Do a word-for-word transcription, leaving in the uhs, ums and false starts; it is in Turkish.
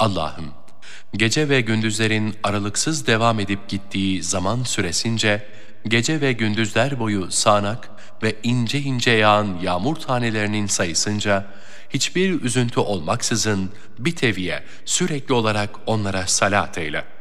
Allah'ım, gece ve gündüzlerin aralıksız devam edip gittiği zaman süresince, gece ve gündüzler boyu sağanak ve ince ince yağan yağmur tanelerinin sayısınca, hiçbir üzüntü olmaksızın bir teviye sürekli olarak onlara salat eyle.